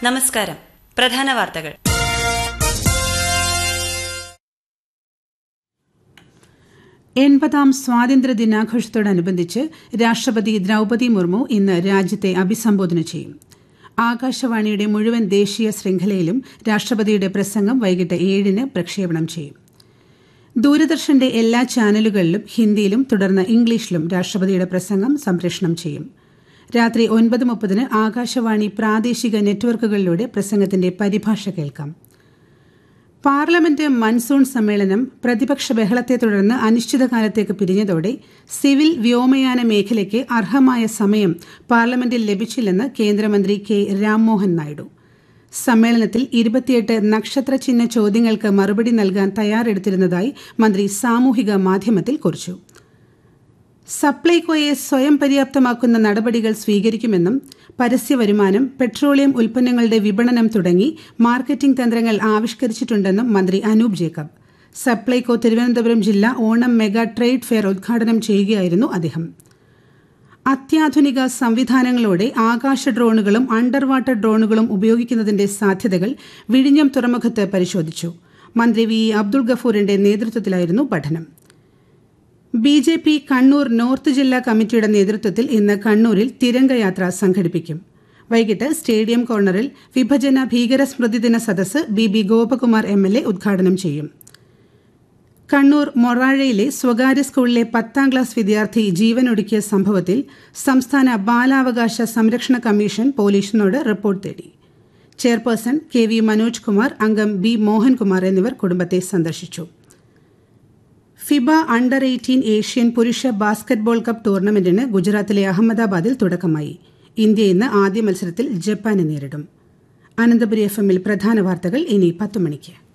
നമസ്കാരം. പ്രധാന വാർത്തകൾ. എൺപതാം സ്വാതന്ത്ര്യദിനാഘോഷത്തോടനുബന്ധിച്ച് രാഷ്ട്രപതി ദ്രൌപദി മുർമു ഇന്ന് രാജ്യത്തെ അഭിസംബോധന ചെയ്യും. ആകാശവാണിയുടെ മുഴുവൻ ദേശീയ ശൃംഖലയിലും രാഷ്ട്രപതിയുടെ പ്രസംഗം വൈകിട്ട് 7-ന് പ്രക്ഷേപണം ചെയ്യും. ദൂരദർശന്റെ എല്ലാ ചാനലുകളിലും ഹിന്ദിയിലും തുടർന്ന് ഇംഗ്ലീഷിലും രാഷ്ട്രപതിയുടെ പ്രസംഗം സംപ്രേഷണം ചെയ്യും. രാത്രി 9:30-ന് ആകാശവാണി പ്രാദേശിക നെറ്റ്വർക്കുകളിലൂടെ പ്രസംഗത്തിന്റെ പരിഭാഷ കേൾക്കാം. പാർലമെന്റ് മൺസൂൺ സമ്മേളനം പ്രതിപക്ഷ ബഹളത്തെ തുടർന്ന് അനിശ്ചിതകാലത്തേക്ക് പിരിഞ്ഞതോടെ സിവിൽ വ്യോമയാന മേഖലയ്ക്ക് അർഹമായ സമയം പാർലമെന്റിൽ ലഭിച്ചില്ലെന്ന് കേന്ദ്രമന്ത്രി കെ രാംമോഹൻ നായിഡു. സമ്മേളനത്തിൽ 28 നക്ഷത്രചിഹ്ന ചോദ്യങ്ങൾക്ക് മറുപടി നൽകാൻ തയ്യാറെടുത്തിരുന്നതായി മന്ത്രി സാമൂഹിക മാധ്യമത്തിൽ കുറിച്ചു. സപ്ലൈകോയെ സ്വയം പര്യാപ്തമാക്കുന്ന നടപടികൾ സ്വീകരിക്കുമെന്നും പരസ്യവരുമാനം, പെട്രോളിയം ഉൽപ്പന്നങ്ങളുടെ വിപണനം തുടങ്ങി മാർക്കറ്റിംഗ് തന്ത്രങ്ങൾ ആവിഷ്കരിച്ചിട്ടുണ്ടെന്നും മന്ത്രി അനൂപ് ജേക്കബ്. സപ്ലൈകോ തിരുവനന്തപുരം ജില്ലാ ഓണം മെഗാ ട്രേഡ് ഫെയർ ഉദ്ഘാടനം ചെയ്യുകയായിരുന്നു അദ്ദേഹം. അത്യാധുനിക സംവിധാനങ്ങളോടെ ആകാശ ഡ്രോണുകളും അണ്ടർ വാട്ടർ ഡ്രോണുകളും ഉപയോഗിക്കുന്നതിന്റെ സാധ്യതകൾ വിഴിഞ്ഞം തുറമുഖത്ത് പരിശോധിച്ചു. മന്ത്രി വി അബ്ദുൾ ഗഫൂറിന്റെ നേതൃത്വത്തിലായിരുന്നു പഠനം. BJP കണ്ണൂർ നോർത്ത് ജില്ലാ കമ്മിറ്റിയുടെ നേതൃത്വത്തിൽ ഇന്ന് കണ്ണൂരിൽ തിരംഗയാത്ര സംഘടിപ്പിക്കും. വൈകിട്ട് സ്റ്റേഡിയം കോർണറിൽ വിഭജന ഭീകര സ്മൃതിദിന സദസ്സ് BB ഗോപകുമാർ MLA ഉദ്ഘാടനം ചെയ്യും. കണ്ണൂർ മൊറാഴയിലെ സ്വകാര്യ സ്കൂളിലെ 10ാം ക്ലാസ് വിദ്യാർത്ഥി ജീവനൊടുക്കിയ സംഭവത്തിൽ സംസ്ഥാന ബാലാവകാശ സംരക്ഷണ കമ്മീഷൻ പോലീസിനോട് റിപ്പോർട്ട് തേടി. ചെയർപേഴ്സൺ KV മനോജ് കുമാർ, അംഗം B മോഹൻകുമാർ എന്നിവർ കുടുംബത്തെ സന്ദർശിച്ചു. ഫിബ അണ്ടർ 18 ഏഷ്യൻ പുരുഷ ബാസ്കറ്റ്ബോൾ കപ്പ് ടൂർണമെന്റിന് ഗുജറാത്തിലെ അഹമ്മദാബാദിൽ തുടക്കമായി. ഇന്ത്യ ഇന്ന് ആദ്യ മത്സരത്തിൽ ജപ്പാനെ നേരിടും. അനന്തപുരി FM-ൽ പ്രധാന വാർത്തകൾ ഇനി 10 മണിക്ക്.